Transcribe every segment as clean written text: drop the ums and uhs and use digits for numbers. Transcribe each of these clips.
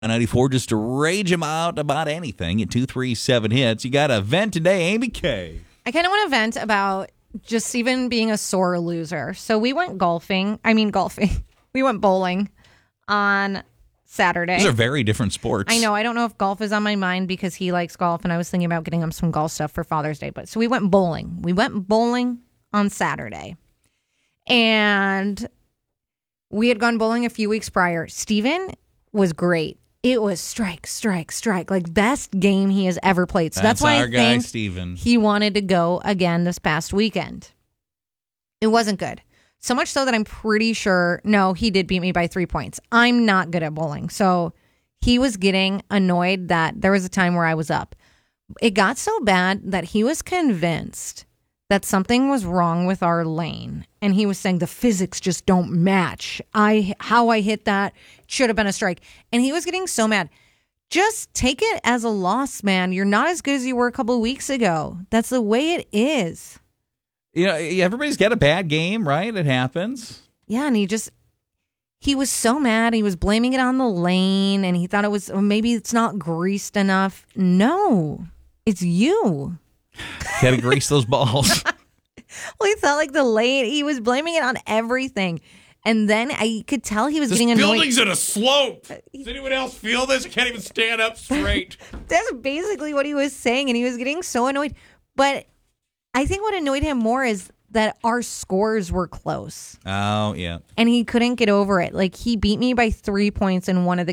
94 just to rage him out about anything at 237 hits. You got a vent today, Amy K. I kind of want to vent about just even being a sore loser. So we went golfing. We went bowling on Saturday. These are very different sports. I know. I don't know if golf is on my mind because he likes golf, and I was thinking about getting him some golf stuff for Father's Day. But so we went bowling. We went bowling on Saturday. And we had gone bowling a few weeks prior. Steven was great. It was strike, strike, strike. Like, best game he has ever played. So that's why our I guy, think Steven. He wanted to go again this past weekend. It wasn't good. So much so that I'm pretty sure, no, he did beat me by 3 points. I'm not good at bowling. So he was getting annoyed that there was a time where I was up. It got so bad that he was convinced that something was wrong with our lane. And he was saying the physics just don't match. How I hit that should have been a strike. And he was getting so mad. Just take it as a loss, man. You're not as good as you were a couple of weeks ago. That's the way it is. You know, everybody's got a bad game, right? It happens. Yeah, and he was so mad. He was blaming it on the lane, and he thought it was, or maybe it's not greased enough. No, it's you. Got to grease those balls. Well, he felt like the lane. He was blaming it on everything. And then I could tell he was This getting annoyed. building's in a slope. Does anyone else feel this? I can't even stand up straight. That's basically what he was saying, and he was getting so annoyed. But I think what annoyed him more is that our scores were close. Oh, yeah. And he couldn't get over it. Like, he beat me by 3 points in one of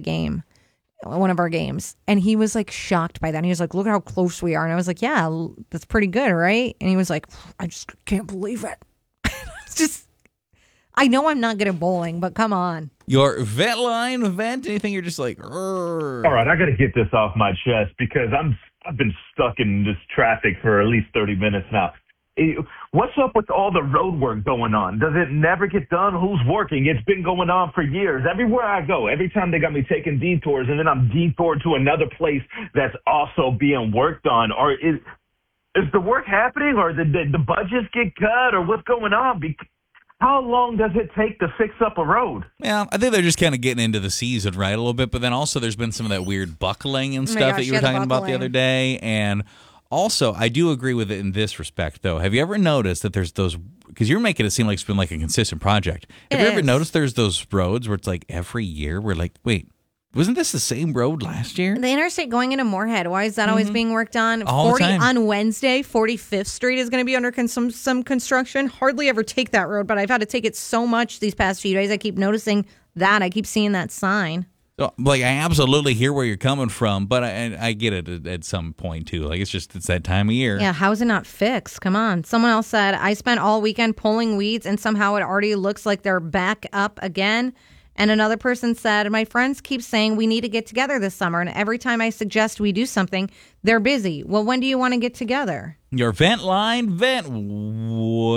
our games. And he was, like, shocked by that. And he was like, look at how close we are. And I was like, yeah, that's pretty good, right? And he was like, I just can't believe it. It's just, I know I'm not good at bowling, but come on. Your vent line event, anything you're just like, "Rrr." All right, I got to get this off my chest because I've been stuck in this traffic for at least 30 minutes now. What's up with all the road work going on? Does it never get done? Who's working? It's been going on for years. Everywhere I go, every time they got me taking detours, and then I'm detoured to another place that's also being worked on. Or is the work happening, or did the budgets get cut, or what's going on? How long does it take to fix up a road? Yeah, I think they're just kind of getting into the season, right, a little bit. But then also there's been some of that weird buckling and stuff that you were talking about the other day. And also, I do agree with it in this respect, though. Have you ever noticed that there's those, because you're making it seem like it's been like a consistent project. Have you ever noticed there's those roads where it's like every year we're like, wait, wasn't this the same road last year? The interstate going into Moorhead, why is that always being worked on? All the time. On Wednesday, 45th Street is going to be under some construction. Hardly ever take that road, but I've had to take it so much these past few days. I keep noticing that. I keep seeing that sign. So, like, I absolutely hear where you're coming from, but I get it at some point, too. Like, it's that time of year. Yeah, how is it not fixed? Come on. Someone else said, I spent all weekend pulling weeds, and somehow it already looks like they're back up again. And another person said, my friends keep saying we need to get together this summer, and every time I suggest we do something, they're busy. Well, when do you want to get together? Your vent line,